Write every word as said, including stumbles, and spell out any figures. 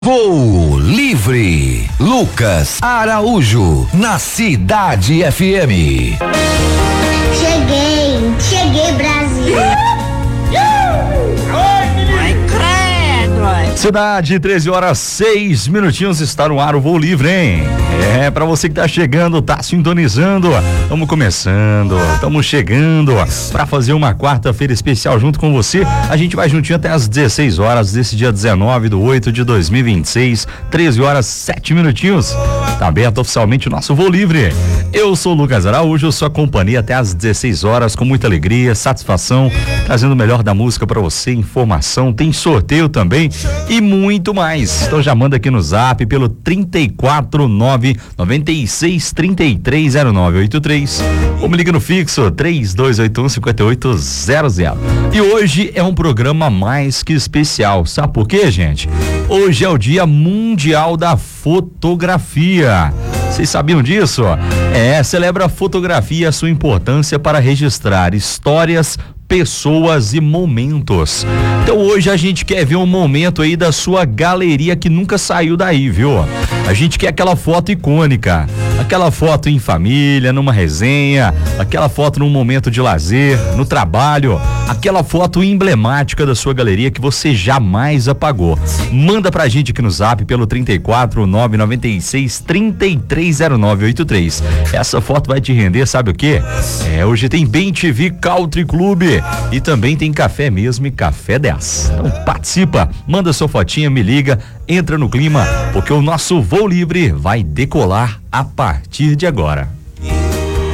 Voo Livre, Lucas Araújo, na Cidade F M. Cheguei, cheguei, Brasil. Ai, credo. Cidade, treze horas, seis minutinhos, está no ar o Voo Livre, hein? É, pra você que tá chegando, tá sintonizando, estamos começando, estamos chegando pra fazer uma quarta-feira especial junto com você. A gente vai juntinho até às dezesseis horas desse dia dezenove do oito de dois mil e vinte e seis, treze horas, sete minutinhos. Tá aberto oficialmente o nosso Voo Livre. Eu sou o Lucas Araújo, sua companhia até às dezesseis horas, com muita alegria, satisfação, trazendo o melhor da música pra você, informação, tem sorteio também e muito mais. Então já manda aqui no zap pelo trinta e quatro, nove noventa e seis, trinta e três, zero nove oito três ou me liga no fixo três dois oito um, cinco oito zero zero. E hoje é um programa mais que especial, sabe por quê, gente? Hoje é o Dia Mundial da Fotografia. Vocês sabiam disso? É, celebra a fotografia e a sua importância para registrar histórias, pessoas e momentos. Então hoje a gente quer ver um momento aí da sua galeria que nunca saiu daí, viu? A gente quer aquela foto icônica, aquela foto em família, numa resenha, aquela foto num momento de lazer, no trabalho, aquela foto emblemática da sua galeria que você jamais apagou. Manda pra gente aqui no zap pelo trinta e quatro, nove noventa e seis, trinta e três, zero nove oito três. Essa foto vai te render, sabe o quê? É, hoje tem Bem T V Country Club e também tem Café Mesmo e Café dez. Então participa, manda sua fotinha, me liga, entra no clima, porque o nosso Voo Livre vai decolar a partir de agora.